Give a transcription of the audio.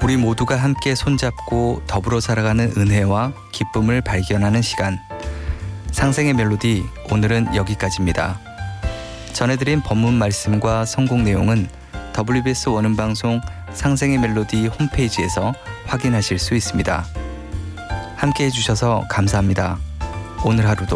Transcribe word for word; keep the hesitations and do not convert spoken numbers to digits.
우리 모두가 함께 손잡고 더불어 살아가는 은혜와 기쁨을 발견하는 시간. 상생의 멜로디, 오늘은 여기까지입니다. 전해드린 본문 말씀과 선곡 내용은 더블유비에스 원음방송 상생의 멜로디 홈페이지에서 확인하실 수 있습니다. 함께 해주셔서 감사합니다. 오늘 하루도